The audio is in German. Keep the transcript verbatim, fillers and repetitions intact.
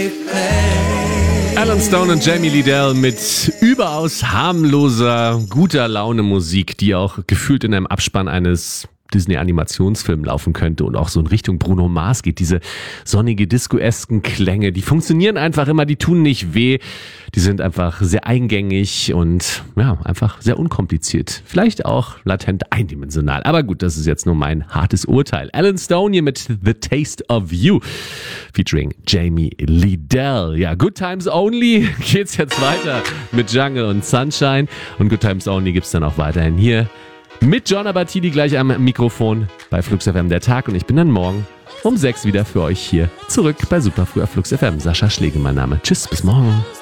Alan Stone und Jamie Liddell mit überaus harmloser, guter Laune Musik, die auch gefühlt in einem Abspann eines Disney-Animationsfilm laufen könnte und auch so in Richtung Bruno Mars geht. Diese sonnige, disco-esken Klänge, die funktionieren einfach immer, die tun nicht weh. Die sind einfach sehr eingängig und ja, einfach sehr unkompliziert. Vielleicht auch latent eindimensional. Aber gut, das ist jetzt nur mein hartes Urteil. Alan Stone hier mit The Taste of You featuring Jamie Liddell. Ja, Good Times Only geht's jetzt weiter mit Jungle und Sunshine. Und Good Times Only gibt's dann auch weiterhin hier mit John Abatidi gleich am Mikrofon bei Flux F M der Tag. Und ich bin dann morgen um sechs wieder für euch hier zurück bei Superfrüh auf Flux F M. Sascha Schlegel mein Name. Tschüss, bis morgen.